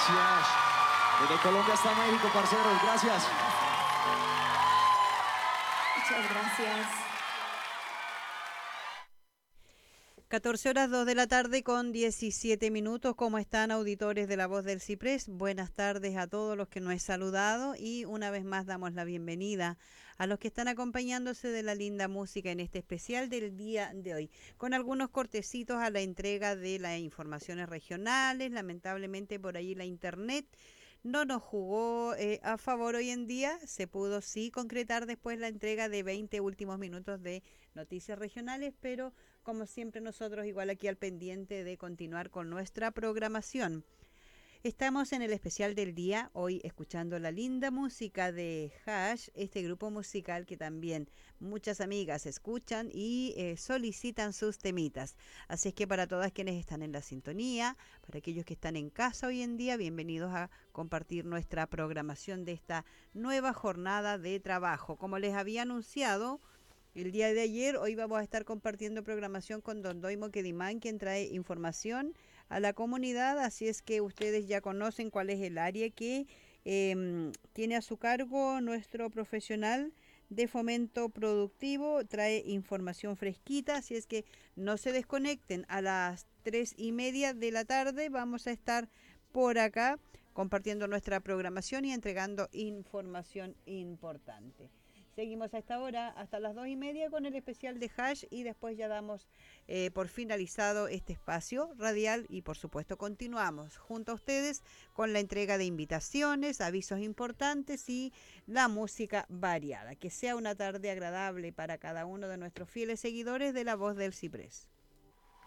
Gracias. Desde Colombia hasta México, parceros, gracias. Muchas gracias. 14 horas 2 de la tarde con 17 minutos. ¿Cómo están, auditores de La Voz del Ciprés? Buenas tardes a todos los que nos he saludado y una vez más damos la bienvenida a los que están acompañándose de la linda música en este especial del día de hoy, con algunos cortecitos a la entrega de las informaciones regionales. Lamentablemente por ahí la internet no nos jugó a favor hoy en día. Se pudo sí concretar después la entrega de 20 últimos minutos de noticias regionales, pero como siempre nosotros igual aquí al pendiente de continuar con nuestra programación. Estamos en el especial del día, hoy escuchando la linda música de Hash, este grupo musical que también muchas amigas escuchan y solicitan sus temitas. Así es que para todas quienes están en la sintonía, para aquellos que están en casa hoy en día, bienvenidos a compartir nuestra programación de esta nueva jornada de trabajo. Como les había anunciado el día de ayer, hoy vamos a estar compartiendo programación con Don Doimo Quedimán, quien trae información a la comunidad, así es que ustedes ya conocen cuál es el área que tiene a su cargo nuestro profesional de fomento productivo, trae información fresquita, así es que no se desconecten. A las 3:30 de la tarde vamos a estar por acá compartiendo nuestra programación y entregando información importante. Seguimos a esta hora hasta las 2:30 con el especial de Hash y después ya damos por finalizado este espacio radial y por supuesto continuamos junto a ustedes con la entrega de invitaciones, avisos importantes y la música variada. Que sea una tarde agradable para cada uno de nuestros fieles seguidores de La Voz del Ciprés.